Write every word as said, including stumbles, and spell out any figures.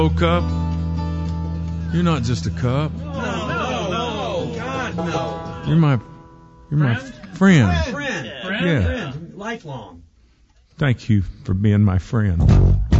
Oh, cup. You're not just a cup. No, no, no, God, no. You're my, you're my Friend? friend. Friend, Yeah. friend, lifelong. Thank you for being my friend.